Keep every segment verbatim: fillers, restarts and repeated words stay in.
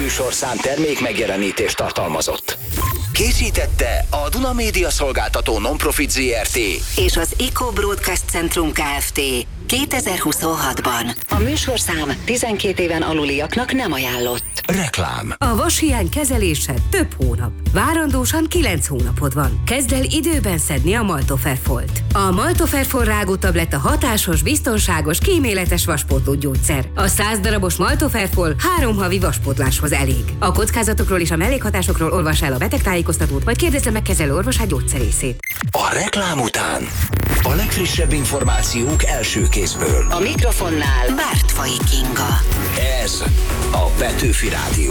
műsorszám termék megjelenítést tartalmazott. Készítette a Duna Média Szolgáltató Non-Profit zé er té és az Eco Broadcast Centrum Kft. kétezer-huszonhatban. A műsorszám tizenkét éven aluliaknak nem ajánlott. Reklám. A vashiány kezelése több hónap. Várandósan kilenc hónapod van. Kezd el időben szedni a Maltoferfolt. A Maltoferfol rágótabletta hatásos, biztonságos, kíméletes vaspótló gyógyszer. A száz darabos Maltoferfol három havi vaspótláshoz elég. A kockázatokról és a mellékhatásokról olvas el a betegtájékoztatót, vagy kérdezze meg kezelő orvosát, gyógyszerészét. A reklám után a legfrissebb információk első kézből. A mikrofonnál Bártfai Kinga. Ez a Petőfi Rádió.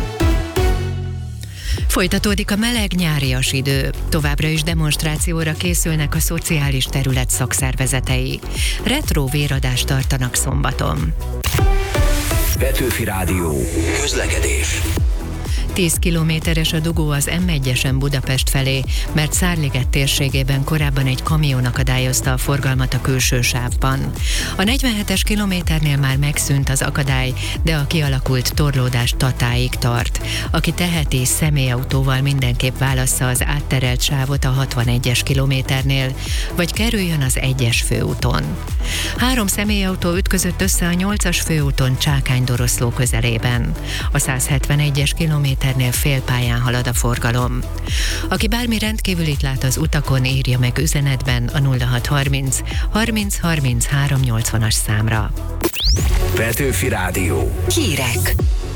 Folytatódik a meleg nyárias idő. Továbbra is demonstrációra készülnek a szociális terület szakszervezetei. Retro véradást tartanak szombaton. Petőfi Rádió. Közlekedés. tíz kilométeres a dugó az em egyesen Budapest felé, mert Szárliget térségében korábban egy kamion akadályozta a forgalmat a külső sávban. A negyvenhetes kilométernél már megszűnt az akadály, de a kialakult torlódás Tatáig tart. Aki teheti, személyautóval mindenképp válassza az átterelt sávot a hatvanegyes kilométernél, vagy kerüljön az egyes főúton. Három személyautó ütközött össze a nyolcas főúton Csákány-Doroszló közelében. A száz hetvenegyes kilométernél félpályán halad a forgalom. Aki bármi rendkívülit lát az utakon, írja meg üzenetben a nulla hat harminc harminc harminchárom nyolcvanas számra. Petőfi Rádió. Hírek.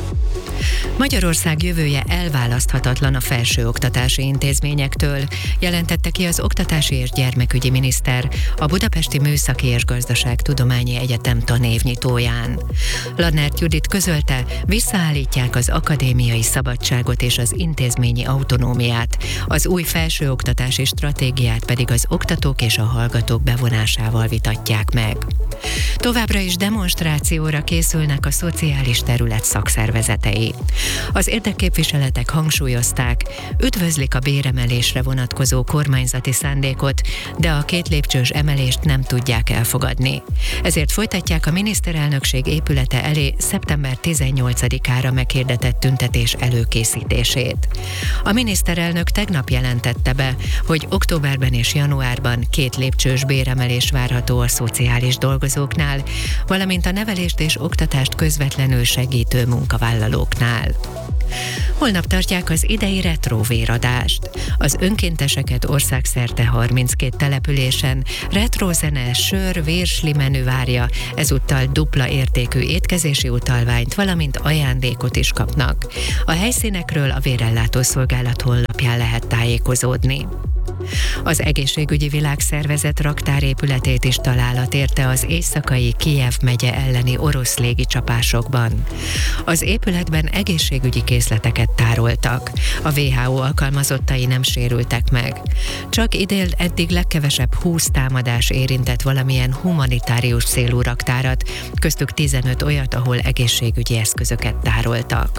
Magyarország jövője elválaszthatatlan a felsőoktatási intézményektől, jelentette ki az Oktatási és Gyermekügyi Miniszter a Budapesti Műszaki és Gazdaságtudományi Egyetem tanévnyitóján. Ladnert Judit közölte, visszaállítják az akadémiai szabadságot és az intézményi autonómiát, az új felsőoktatási stratégiát pedig az oktatók és a hallgatók bevonásával vitatják meg. Továbbra is demonstrációra készülnek a szociális terület szakszervezetei. Az érdekképviseletek hangsúlyozták, üdvözlik a béremelésre vonatkozó kormányzati szándékot, de a két lépcsős emelést nem tudják elfogadni. Ezért folytatják a miniszterelnökség épülete elé szeptember tizennyolcadikára meghirdetett tüntetés előkészítését. A miniszterelnök tegnap jelentette be, hogy októberben és januárban két lépcsős béremelés várható a szociális dolgozóknál, valamint a nevelést és oktatást közvetlenül segítő munkavállalóknál. Holnap tartják az idei retro véradást. Az önkénteseket országszerte harminckét településen retrozene, sör, virsli menü várja, ezúttal dupla értékű étkezési utalványt, valamint ajándékot is kapnak. A helyszínekről a Vérellátó Szolgálat honlapján lehet tájékozódni. Az Egészségügyi Világszervezet raktárépületét is találat érte az éjszakai Kijev megye elleni orosz légicsapásokban. Az épületben egészségügyi készleteket tároltak. A vé há o alkalmazottai nem sérültek meg. Csak idén eddig legkevesebb húsz támadás érintett valamilyen humanitárius célú raktárat, köztük tizenöt olyat, ahol egészségügyi eszközöket tároltak.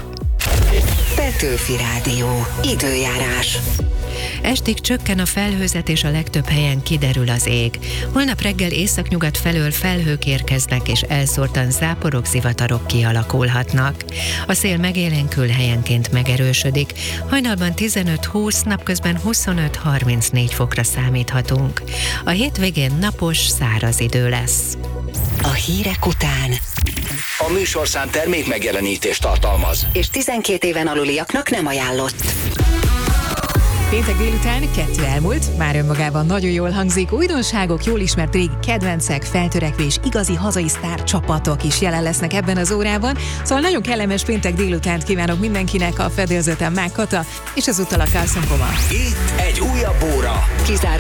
Petőfi Rádió. Időjárás. Estig csökken a felhőzet és a legtöbb helyen kiderül az ég. Holnap reggel északnyugat felől felhők érkeznek és elszórtan záporok, zivatarok kialakulhatnak. A szél megélénkül, helyenként megerősödik. Hajnalban tizenöt-húsz, napközben huszonöt-harmincnégy fokra számíthatunk. A hétvégén napos, száraz idő lesz. A hírek után A műsorszám termék megjelenítést tartalmaz, és tizenkét éven aluliaknak nem ajánlott. Péntek délután kettő elmúlt, már önmagában nagyon jól hangzik, újdonságok, jól ismert régi kedvencek, feltörekvés, igazi hazai sztár csapatok is jelen lesznek ebben az órában, szóval nagyon kellemes péntek délutánt kívánok mindenkinek, a fedélzeten Mák Kata, és ezúttal a Carlson Poma. itt egy újabb óra. Kizáró